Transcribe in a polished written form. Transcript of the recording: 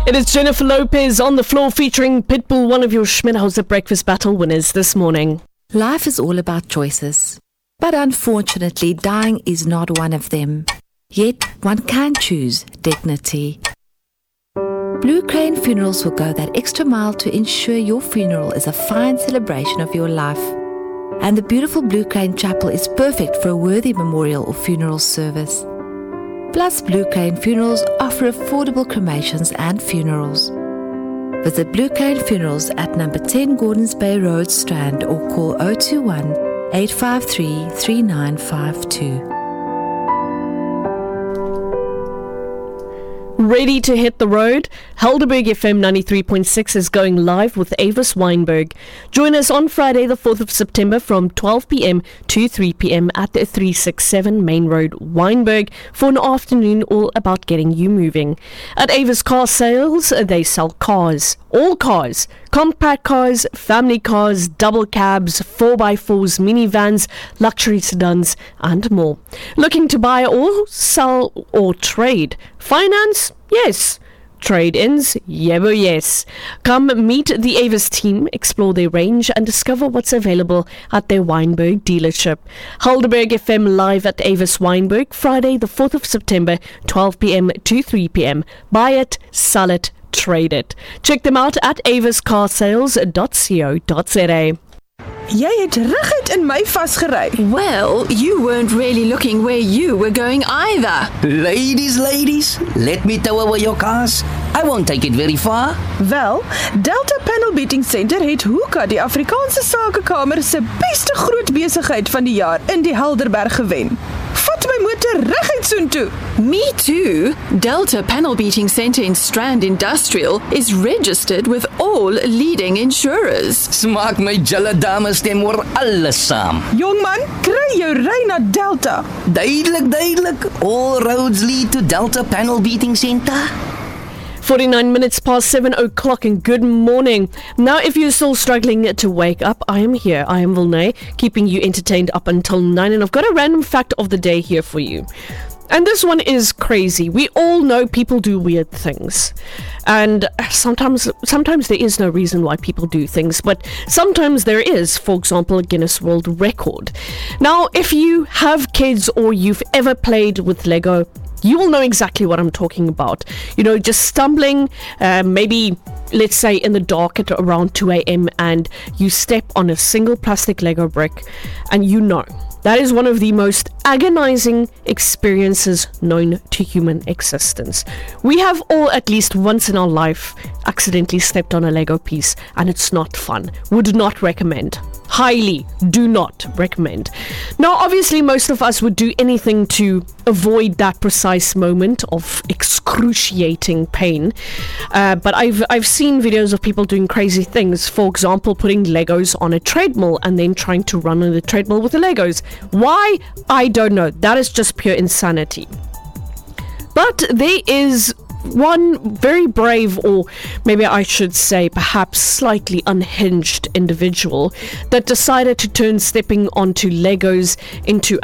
It is Jennifer Lopez on the floor featuring Pitbull, one of your Schmidhauser breakfast battle winners this morning. Life is all about choices, but unfortunately dying is not one of them. Yet one can choose dignity. Blue Crane Funerals will go that extra mile to ensure your funeral is a fine celebration of your life. And the beautiful Blue Crane Chapel is perfect for a worthy memorial or funeral service. Plus, Blue Crane Funerals offer affordable cremations and funerals. Visit Blue Crane Funerals at number 10 Gordons Bay Road, Strand, or call 021 853 3952. Ready to hit the road? Helderberg FM 93.6 is going live with Avis Weinberg. Join us on Friday the 4th of September from 12 p.m. to 3 p.m. at the 367 Main Road, Weinberg, for an afternoon all about getting you moving. At Avis Car Sales, they sell cars. All cars. Compact cars, family cars, double cabs, 4x4s, minivans, luxury sedans, and more. Looking to buy or sell or trade? Finance? Yes. Trade-ins? Yebo yes. Come meet the Avis team, explore their range, and discover what's available at their Weinberg dealership. Helderberg FM live at Avis Weinberg, Friday the 4th of September, 12 p.m. to 3 p.m. Buy it, sell it, trade it. Check them out at aviscarsales.co.za. Jy het reguit in my vasgery. Well, you weren't really looking where you were going either. Ladies, let me tow away your cars. I won't take it very far. Wel, Delta Panel Beating Center het Hoeka, die Afrikaanse Sakekamer se beste groot besigheid van die jaar in die Helderberg gewen. Vat my motor reguit soontoe. Me too. Delta Panel Beating Center in Strand Industrial is registered with all leading insurers. Smaak my julle dames stem oor alles saam. Jongman, kry jou ry na Delta. Duidelik. All roads lead to Delta Panel Beating Center. 49 minutes past 7 o'clock and good morning. Now, if you're still struggling to wake up, I am here. I am Vilnay, keeping you entertained up until 9, and I've got a random fact of the day here for you. And this one is crazy. We all know people do weird things. And sometimes there is no reason why people do things, but sometimes there is, for example, a Guinness World Record. Now, if you have kids or you've ever played with Lego, you will know exactly what I'm talking about. You know, just stumbling, maybe, let's say, in the dark at around 2 a.m. and you step on a single plastic Lego brick and you know that is one of the most agonizing experiences known to human existence. We have all at least once in our life accidentally stepped on a Lego piece and it's not fun. Would not recommend. Highly do not recommend. Now, obviously, most of us would do anything to avoid that precise moment of excruciating pain. But I've seen videos of people doing crazy things. For example, putting Legos on a treadmill and then trying to run on the treadmill with the Legos. Why? I don't know. That is just pure insanity. But there is one very brave, or maybe I should say perhaps slightly unhinged individual that decided to turn stepping onto Legos into